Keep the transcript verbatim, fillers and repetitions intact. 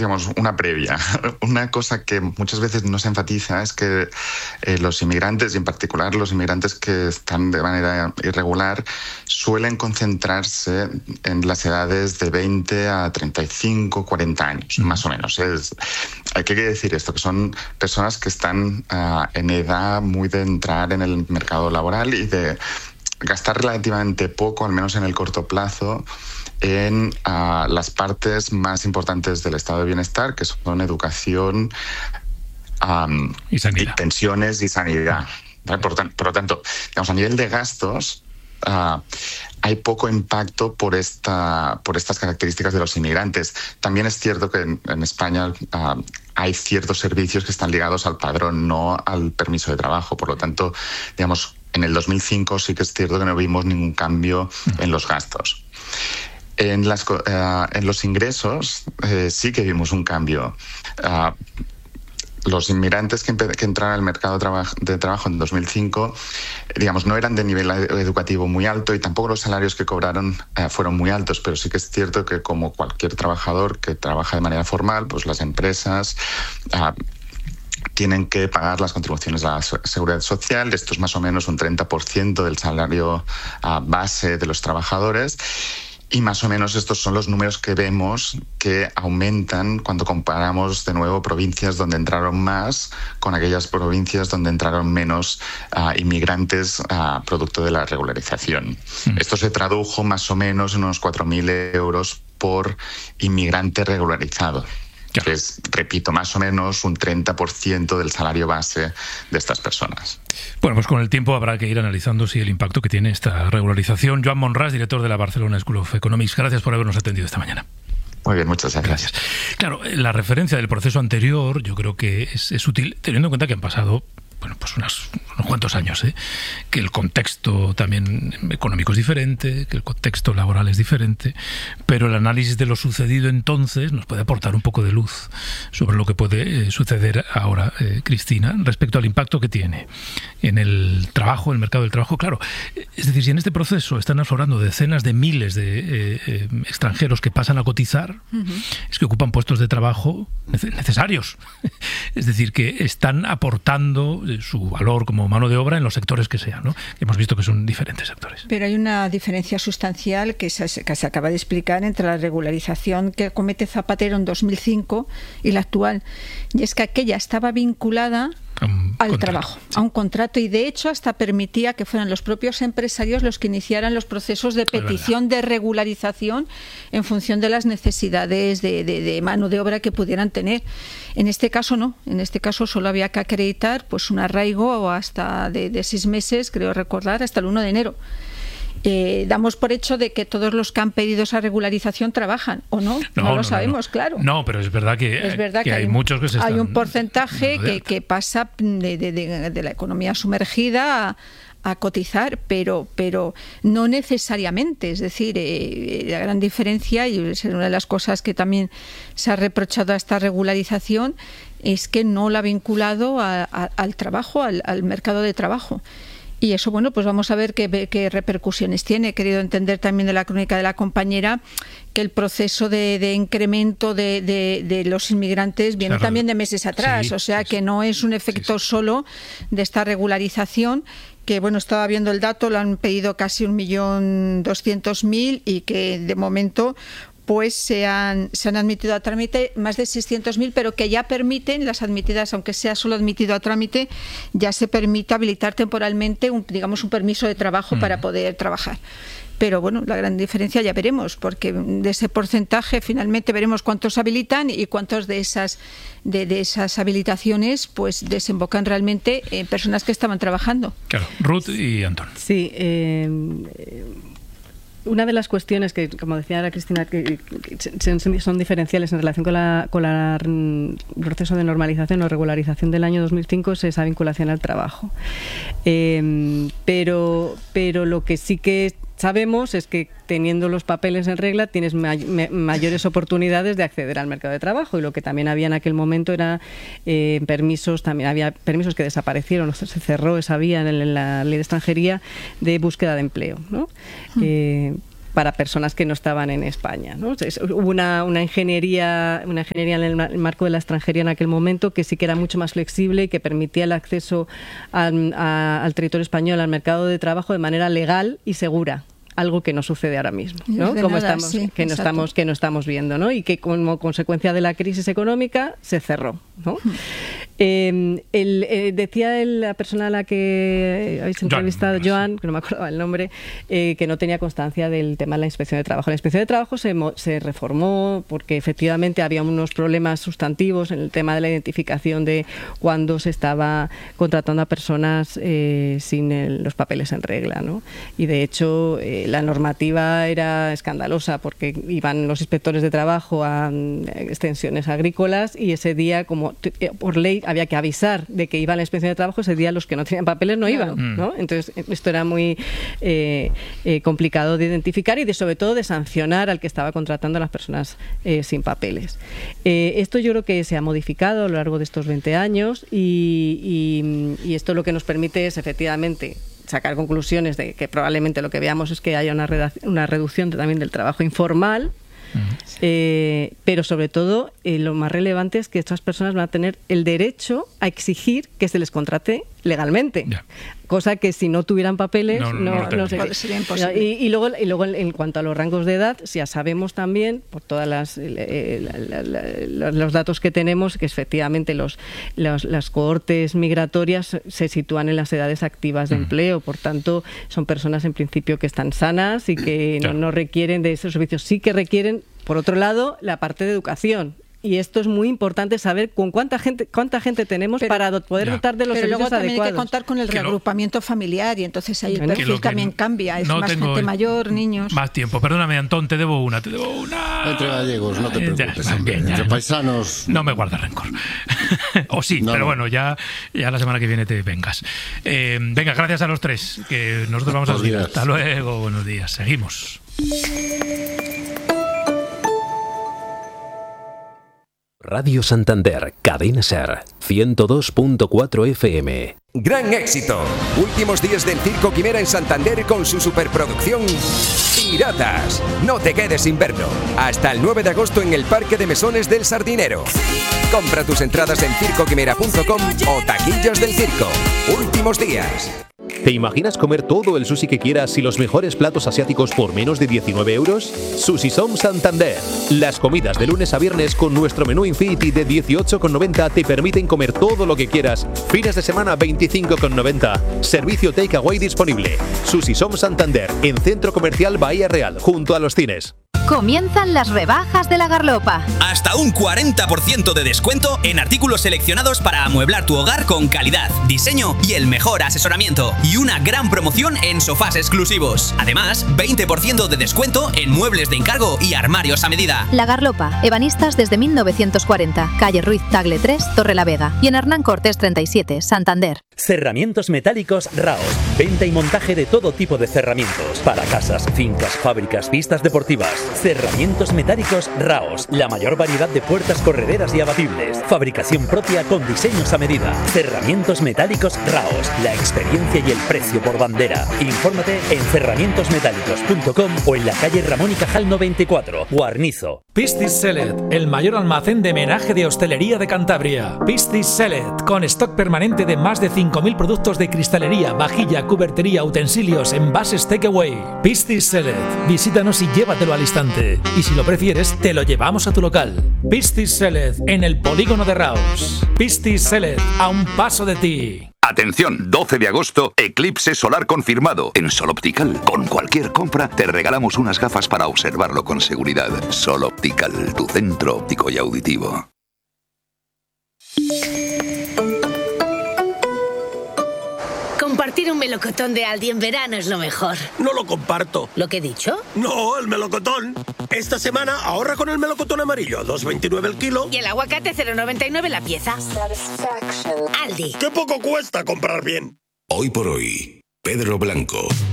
digamos, una previa. Una cosa que muchas veces no se enfatiza es que eh, los inmigrantes, y en particular los inmigrantes que están de manera irregular, suelen concentrarse en las edades de veinte a treinta y cinco, cuarenta años, mm. más o menos. Es, ¿qué quiere decir esto? Que son personas que están uh, en edad muy de entrar en el mercado laboral y de gastar relativamente poco, al menos en el corto plazo, en uh, las partes más importantes del estado de bienestar, que son educación, um, y, y pensiones y sanidad. ¿Vale? Por, por lo tanto, digamos, a nivel de gastos, uh, hay poco impacto por, esta, por estas características de los inmigrantes. También es cierto que en, en España uh, hay ciertos servicios que están ligados al padrón, no al permiso de trabajo. Por lo tanto, digamos, en el dos mil cinco sí que es cierto que no vimos ningún cambio en los gastos. En, las, uh, en los ingresos eh, sí que vimos un cambio. Uh, los inmigrantes que, que entraron al mercado de, traba de trabajo en dos mil cinco, digamos, no eran de nivel educativo muy alto y tampoco los salarios que cobraron uh, fueron muy altos, pero sí que es cierto que, como cualquier trabajador que trabaja de manera formal, pues las empresas uh, tienen que pagar las contribuciones a la seguridad social. Esto es más o menos un treinta por ciento del salario uh, base de los trabajadores. Y más o menos estos son los números que vemos que aumentan cuando comparamos de nuevo provincias donde entraron más con aquellas provincias donde entraron menos uh, inmigrantes uh, producto de la regularización. Mm. Esto se tradujo más o menos en unos cuatro mil euros por inmigrante regularizado. Que es, repito, más o menos un treinta por ciento del salario base de estas personas. Bueno, pues con el tiempo habrá que ir analizando si el impacto que tiene esta regularización. Joan Monràs, director de la Barcelona School of Economics, gracias por habernos atendido esta mañana. Muy bien, muchas gracias. gracias. Claro, la referencia del proceso anterior yo creo que es, es útil, teniendo en cuenta que han pasado bueno, pues unas, unos cuantos años, ¿eh? que el contexto también económico es diferente, que el contexto laboral es diferente, pero el análisis de lo sucedido entonces nos puede aportar un poco de luz sobre lo que puede eh, suceder ahora, eh, Cristina, respecto al impacto que tiene en el trabajo, en el mercado del trabajo. Claro, es decir, si en este proceso están aflorando decenas de miles de eh, eh, extranjeros que pasan a cotizar, uh-huh. es que ocupan puestos de trabajo necesarios. Es decir, que están aportando su valor como mano de obra en los sectores que sean, ¿no? Hemos visto que son diferentes sectores. Pero hay una diferencia sustancial que se, que se acaba de explicar entre la regularización que comete Zapatero en dos mil cinco y la actual. Y es que aquella estaba vinculada al contrato, trabajo, sí. a un contrato, y de hecho hasta permitía que fueran los propios empresarios los que iniciaran los procesos de petición de regularización en función de las necesidades de, de, de mano de obra que pudieran tener. En este caso no, en este caso solo había que acreditar pues un arraigo hasta de, de seis meses, creo recordar, hasta el uno de enero. Eh, damos por hecho de que todos los que han pedido esa regularización trabajan, ¿o no? No, no lo no, sabemos, no. claro. No, pero es verdad que, es verdad que, que hay, hay muchos que se están... Hay un porcentaje que, que pasa de, de, de, de la economía sumergida a, a cotizar, pero, pero no necesariamente. Es decir, eh, la gran diferencia, y es una de las cosas que también se ha reprochado a esta regularización, es que no la ha vinculado a, a, al trabajo, al, al mercado de trabajo. Y eso, bueno, pues vamos a ver qué, qué repercusiones tiene. He querido entender también de la crónica de la compañera que el proceso de, de incremento de, de, de los inmigrantes viene claro. también de meses atrás. Sí, o sea, sí, que no es un efecto sí, sí. solo de esta regularización, que, bueno, estaba viendo el dato, lo han pedido casi un millón doscientos mil y que de momento pues se han, se han admitido a trámite más de seiscientos mil, pero que ya permiten, las admitidas, aunque sea solo admitido a trámite, ya se permite habilitar temporalmente un, digamos, un permiso de trabajo mm. para poder trabajar. Pero bueno, la gran diferencia ya veremos, porque de ese porcentaje finalmente veremos cuántos habilitan y cuántos de esas de, de esas habilitaciones pues desembocan realmente en personas que estaban trabajando. Claro, Ruth y Antón. Sí, eh... una de las cuestiones que, como decía la Cristina, que, que son diferenciales en relación con, la, con la, el proceso de normalización o regularización del año dos mil cinco es esa vinculación al trabajo. Eh, pero, pero lo que sí que sabemos es que teniendo los papeles en regla tienes may me mayores oportunidades de acceder al mercado de trabajo, y lo que también había en aquel momento era eh, permisos, también había permisos que desaparecieron, se cerró esa vía en, el, en la ley de extranjería de búsqueda de empleo, ¿no? Mm. Eh, para personas que no estaban en España, ¿no? Hubo una, una ingeniería, una ingeniería en el marco de la extranjería en aquel momento que sí que era mucho más flexible y que permitía el acceso al, a, al territorio español, al mercado de trabajo de manera legal y segura. Algo que no sucede ahora mismo, ¿no? Como nada, estamos, sí, que no exacto. estamos, que no estamos viendo, ¿no? Y que como consecuencia de la crisis económica se cerró, ¿no? Hmm. Eh, el, eh, decía el, la persona a la que habéis entrevistado, Joan, Joan que no me acordaba el nombre, eh, que no tenía constancia del tema de la inspección de trabajo. La inspección de trabajo se, se reformó porque efectivamente había unos problemas sustantivos en el tema de la identificación de cuando se estaba contratando a personas eh, sin el, los papeles en regla, ¿no? Y de hecho eh, la normativa era escandalosa porque iban los inspectores de trabajo a um, extensiones agrícolas y ese día, como por ley, había que avisar de que iba a la inspección de trabajo, ese día los que no tenían papeles no iban, ¿no? Entonces esto era muy eh, eh, complicado de identificar y de sobre todo de sancionar al que estaba contratando a las personas eh, sin papeles. Eh, esto yo creo que se ha modificado a lo largo de estos veinte años y, y, y esto lo que nos permite es efectivamente sacar conclusiones de que probablemente lo que veamos es que haya una, una reducción también del trabajo informal. Eh, pero sobre todo eh, lo más relevante es que estas personas van a tener el derecho a exigir que se les contrate legalmente, yeah. cosa que si no tuvieran papeles no, no, no, no sería, sería imposible. Y, y, luego, y luego en cuanto a los rangos de edad, ya sabemos también por todas las eh, la, la, la, los datos que tenemos que efectivamente los, los las cohortes migratorias se sitúan en las edades activas de mm. empleo, por tanto son personas en principio que están sanas y que yeah. no, no requieren de esos servicios, sí que requieren por otro lado la parte de educación. Y esto es muy importante saber con cuánta gente cuánta gente tenemos pero, para poder ya. dotar de los pero servicios luego adecuados. También hay que contar con el que reagrupamiento lo, familiar y entonces ahí el perfil también cambia. Es no más gente mayor, niños. Más tiempo. Perdóname, Antón, te debo una, te debo una. Entre gallegos, no te preocupes. Ya, bien, ya, entre paisanos. No me guardas rencor. o sí, no, pero no. bueno, ya, ya la semana que viene te vengas. Eh, venga, gracias a los tres, que nosotros vamos a seguir. Hasta luego, buenos días. Seguimos. Radio Santander, Cadena Ser, ciento dos punto cuatro F M. Gran éxito. Últimos días del Circo Quimera en Santander con su superproducción Piratas. No te quedes sin verlo. Hasta el nueve de agosto en el Parque de Mesones del Sardinero. Compra tus entradas en circo quimera punto com o taquillas del circo. Últimos días. ¿Te imaginas comer todo el sushi que quieras y los mejores platos asiáticos por menos de diecinueve euros? Sushi Som Santander. Las comidas de lunes a viernes con nuestro menú Infinity de dieciocho con noventa te permiten comer todo lo que quieras. Fines de semana veinticinco con noventa. Servicio takeaway disponible. Sushi Som Santander, en Centro Comercial Bahía Real, junto a los cines. Comienzan las rebajas de La Garlopa. Hasta un cuarenta por ciento de descuento en artículos seleccionados para amueblar tu hogar con calidad, diseño y el mejor asesoramiento. Y una gran promoción en sofás exclusivos. Además, veinte por ciento de descuento en muebles de encargo y armarios a medida. La Garlopa, ebanistas desde mil novecientos cuarenta. Calle Ruiz Tagle tres, Torrelavega. Y en Hernán Cortés treinta y siete, Santander. Cerramientos metálicos Raos. Venta y montaje de todo tipo de cerramientos. Para casas, fincas, fábricas, pistas deportivas. Cerramientos metálicos Raos. La mayor variedad de puertas correderas y abatibles. Fabricación propia con diseños a medida. Cerramientos metálicos Raos. La experiencia y el precio por bandera. Infórmate en cerramientos metálicos punto com o en la calle Ramón y Cajal noventa y cuatro, Guarnizo. Piscis Select, el mayor almacén de menaje de hostelería de Cantabria. Piscis Select, con stock permanente de más de cinco mil productos de cristalería, vajilla, cubertería, utensilios, envases takeaway. Piscis Select, visítanos y llévatelo al instante. Y si lo prefieres, te lo llevamos a tu local. Piscis Select, en el polígono de Raos. Piscis Select, a un paso de ti. Atención, doce de agosto, eclipse solar confirmado. En Sol Optical, con cualquier compra, te regalamos unas gafas para observarlo con seguridad. Sol Optical, tu centro óptico y auditivo. Compartir un melocotón de Aldi en verano es lo mejor. No lo comparto. ¿Lo que he dicho? No, el melocotón. Esta semana ahorra con el melocotón amarillo, dos veintinueve el kilo. Y el aguacate cero noventa y nueve la pieza. Aldi. ¡Qué poco cuesta comprar bien! Hoy por hoy, Pedro Blanco.